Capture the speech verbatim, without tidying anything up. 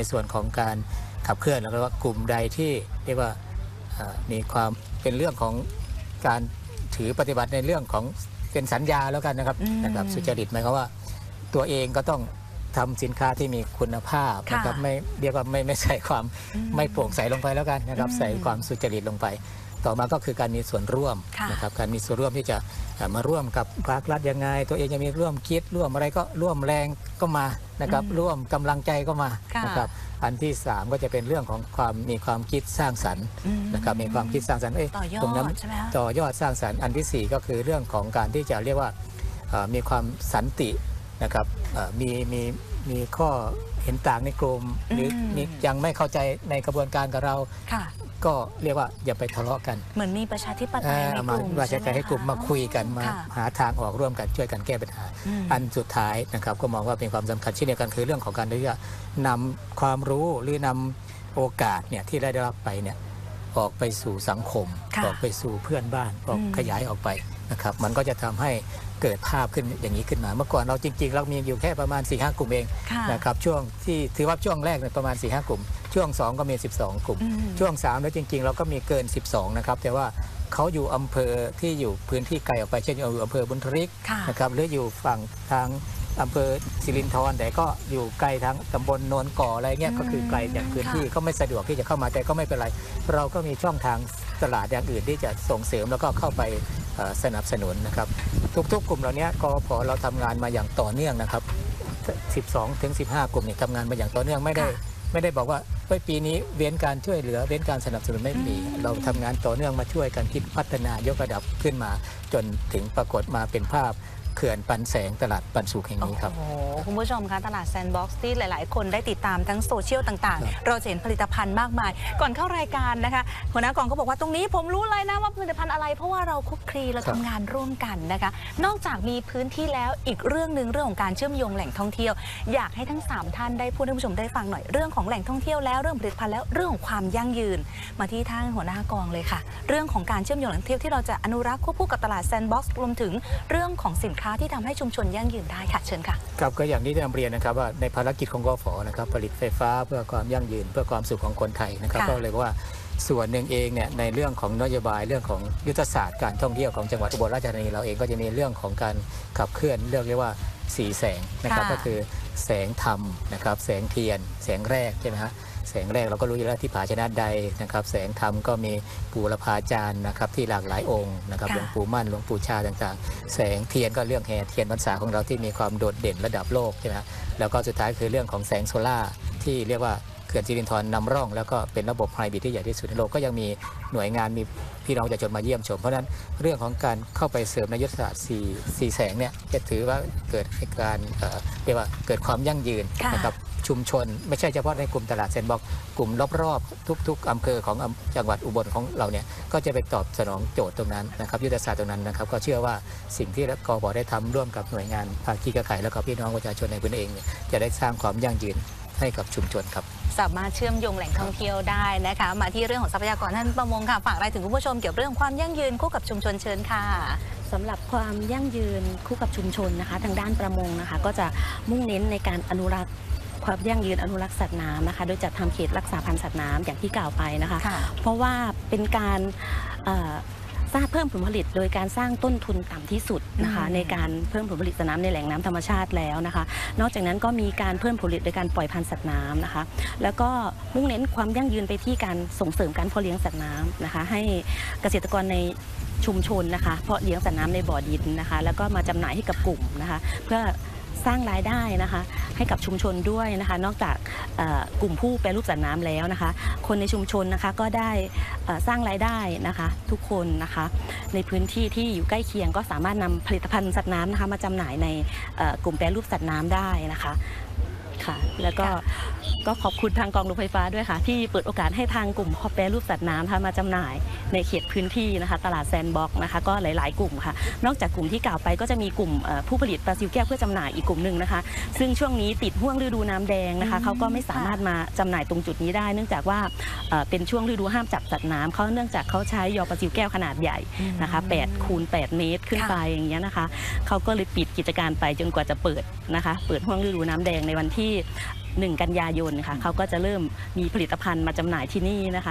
ส่วนของการขับเคลื่อนแล้วก็ว่ากลุ่มใดที่เรียกว่ามีความเป็นเรื่องของการถือปฏิบัติในเรื่องของเป็นสัญญาแล้วกันนะครับนะครับสุจริตหมายความว่าตัวเองก็ต้องทำสินค้าที่มีคุณภาพนะครับไม่เรียกว่าไม่ไม่ใส่ความไม่โปร่งใสลงไปแล้วกันนะครับใส่ความสุจริตลงไปต่อมาก็คือการมีส่วนร่วมนะครับการมีส่วนร่วมที่จะมาร่วมกับภาครัฐยังไงตัวเองจะมีร่วมคิดร่วมอะไรก็ร่วมแรงก็มานะครับร่วมกำลังใจก็มานะครับอันที่สามก็จะเป็นเรื่องของความมีความคิดสร้างสรรค์นะครับมีความคิดสร้างสรรค์ตรงนั้นต่อยอดสร้างสรรค์อันที่สี่ก็คือเรื่องของการที่จะเรียกว่ามีความสันตินะครับมีมีมีข้อเห็นต่างในกลุ่มหรือยังไม่เข้าใจในกระบวนการกับเราก็เรียกว่าอย่าไปทะเลาะกันเหมือนมีประชาธิปไตยในกลุ่มว่าจะให้กลุ่มมาคุยกันมาหาทางออกร่วมกันช่วยกันแก้ปัญหาอันสุดท้ายนะครับก็มองว่าเป็นความสำคัญเช่นเดียวกันคือเรื่องของการที่จะนำความรู้หรือนำโอกาสเนี่ยที่ได้รับไปเนี่ยออกไปสู่สังคมออกไปสู่เพื่อนบ้านออกขยายออกไปนะครับมันก็จะทำให้เกิดภาพขึ้นอย่างนี้ขึ้นมาเมื่อก่อนเราจริงๆเรามีอยู่แค่ประมาณ สี่ห้า กลุ่มเองนะครับช่วงที่ถือว่าช่วงแรกเนี่ยประมาณ สี่ห้า กลุ่มช่วงสองก็มีสิบสองกลุ่มช่วงสามแล้วจริงๆเราก็มีเกินสิบสองนะครับแต่ว่าเขาอยู่อำเภอที่อยู่พื้นที่ไกลออกไปเช่นอยู่อำเภอบุญทริกนะครับหรืออยู่ฝั่งทางอำเภอสิรินธรแต่ก็อยู่ไกลทางตำบลโนนก่ออะไรเงี้ยก็คือไกลจากพื้นที่ก็ไม่สะดวกที่จะเข้ามาแต่ก็ไม่เป็นไรเราก็มีช่องทางตลาดอย่างอื่นที่จะส่งเสริมแล้วก็เข้าไปสนับสนุนนะครับทุกๆกลุ่มเหล่านี้กพเราทำงานมาอย่างต่อเนื่องนะครับสิบสองถึงสิบห้ากลุ่มนี่ทำงานมาอย่างต่อเนื่องไม่ได้ไม่ได้บอกว่าเฮ้ยปีนี้เว้นการช่วยเหลือเว้นการสนับสนุนไม่มีเราทำงานต่อเนื่องมาช่วยกันคิดพัฒนายกระดับขึ้นมาจนถึงปรากฏมาเป็นภาพเขื่อนปันแสงตลาดปันสุขแห่งนี้ครับโอ้โหคุณผู้ชมคะตลาดแซนด์บ็อกซ์ที่หลายๆคนได้ติดตามทั้งโซเชียลต่างๆเราเห็นผลิตภัณฑ์มากมายก่อนเข้ารายการนะคะหัวหน้ากองก็บอกว่าตรงนี้ผมรู้เลยนะว่าผลิตภัณฑ์อะไรเพราะว่าเราคุกคลีเราทำงานร่วมกันนะคะนอกจากมีพื้นที่แล้วอีกเรื่องหนึ่งเรื่องของการเชื่อมโยงแหล่งท่องเที่ยวอยากให้ทั้งสามท่านได้พูดให้ผู้ชมได้ฟังหน่อยเรื่องของแหล่งท่องเที่ยวแล้วเรื่องผลิตภัณฑ์แล้วเรื่องของความยั่งยืนมาที่ท่านหัวหน้ากองเลยค่ะเรื่องของการเชื่อมโยงแหล่งท่องเที่ยวที่เราจะอนุรักษ์ควบคู่กับตลาดแซนด์บ็อกซ์รวมถึงเรื่องของสินค้าที่ทำให้ชุมชนยั่งยืนได้ค่ะเชิญค่ะครับก็อย่างที่ได้นำเรียนนะครับว่าในภารกิจของกฟนะครับผลิตไฟฟ้าเพื่อความยั่งยืนเพื่อความสุขของคนไทยนะครับก็เลยว่าส่วนหนึ่งเองเนี่ยในเรื่องของนโยบายเรื่องของยุทธศาสตร์การท่องเที่ยวของจังหวัดอุบลราชธานีเราเองก็จะมีเรื่องของการขับเคลื่อนเรื่องเรียกว่าสีแสงนะครับก็คือแสงธรรมนะครับแสงเทียนแสงแรกใช่ไหมฮะแสงแรกเราก็รู้อยู่แล้วที่ผาชนะใดนะครับแสงธรรมก็มีบูรพาจารย์นะครับที่หลากหลายองค์นะครับหลวงปู่มั่นหลวงปู่ชาต่างๆแสงเทียนก็เรื่องแห่เทียนพรรษาของเราที่มีความโดดเด่นระดับโลกใช่ไหมแล้วก็สุดท้ายคือเรื่องของแสงโซล่าที่เรียกว่าเขื่อนสิรินธรนำร่องแล้วก็เป็นระบบไฮบริดที่ใหญ่ที่สุดในโลกก็ยังมีหน่วยงานมีพี่น้องประชาชนมาเยี่ยมชมเพราะฉะนั้นเรื่องของการเข้าไปเสริมในยุทธศาสตร์สี่สี่แสงเนี่ยจะถือว่าเกิดการเรียกว่าเกิดความยั่งยืนนะครับชุมชนไม่ใช่เฉพาะในกลุ่มตลาดแซนด์บ็อกซ์กลุ่มรอบๆทุกๆอำเภอของจังหวัดอุบลของเราเนี่ยก็จะไปตอบสนองโจทย์ตรงนั้นนะครับยุทธศาสตร์ตรงนั้นนะครับก็เชื่อว่าสิ่งที่กบได้ทำร่วมกับหน่วยงานภาคีเครือข่ายแล้วก็พี่น้องประชาชนในพื้นเองเนี่ยจะได้สร้างความยั่งยืนให้กับชุมชนครับสามารถเชื่อมโยงแหล่งท่องเที่ยวได้นะคะมาที่เรื่องของทรัพยากรท่านประมงค่ะฝากอะไรถึงคุณผู้ชมเกี่ยวกับเรื่องความยั่งยืนคู่กับชุมชนเชิญค่ะสำหรับความยั่งยืนคู่กับชุมชนนะคะทางด้านประมงนะคะก็จะมุ่งเน้นในการอนุรักษ์ความยั่งยืนอนุรักษ์สัตว์น้ำนะคะโดยจัดทำเขตรักษาพันธุ์สัตว์น้ำอย่างที่กล่าวไปนะคะเพราะว่าเป็นการสร้างเพิ่มผลผลิตโดยการสร้างต้นทุนต่ำที่สุดนะคะในการเพิ่มผลผลิตสัตว์น้ำในแหล่งน้ำธรรมชาติแล้วนะคะนอกจากนั้นก็มีการเพิ่มผลผลิตโดยการปล่อยพันธุ์สัตว์น้ำนะคะแล้วก็มุ่งเน้นความยั่งยืนไปที่การส่งเสริมการเพาะเลี้ยงสัตว์น้ำนะคะให้เกษตรกรในชุมชนนะคะเพาะเลี้ยงสัตว์น้ำในบ่อดินนะคะแล้วก็มาจำหน่ายให้กับกลุ่มนะคะเพื่อสร้างรายได้นะคะให้กับชุมชนด้วยนะคะนอกจากกลุ่มผู้แปรรูปสัตว์น้ำแล้วนะคะคนในชุมชนนะคะก็ได้สร้างรายได้นะคะทุกคนนะคะในพื้นที่ที่อยู่ใกล้เคียงก็สามารถนำผลิตภัณฑ์สัตว์น้ำนะคะมาจำหน่ายในกลุ่มแปรรูปสัตว์น้ำได้นะคะค่ะแล้วก็ก็ขอบคุณทางกองโรงไฟฟ้าด้วยค่ะที่เปิดโอกาสให้ทางกลุ่มแปรรูปสัตว์น้ำมาจำหน่ายในเขตพื้นที่นะคะตลาดแซนด์บ็อกซ์นะคะก็หลายๆกลุ่มค่ะนอกจากกลุ่มที่กล่าวไปก็จะมีกลุ่มผู้ผลิตปลาซิวแก้วเพื่อจำหน่ายอีกกลุ่มหนึ่งนะคะซึ่งช่วงนี้ติดห่วงฤดูน้ำแดงนะคะเขาก็ไม่สามารถมาจำหน่ายตรงจุดนี้ได้เนื่องจากว่าเป็นช่วงฤดูห้ามจับสัตว์น้ำเขาเนื่องจากเขาใช้ยอปลาซิวแก้วขนาดใหญ่นะคะแปดคูณแปดเมตรขึ้นไปอย่างเงี้ยนะคะเขาก็เลยปิดกิจการไปจนกว่าจะเปิดนะคะเปิดห่วงฤดูน้ำแดงในวันที่หนึ่งกันยายนค่ะเขาก็จะเริ่มมีผลิตภัณฑ์มาจำหน่ายที่นี่นะคะ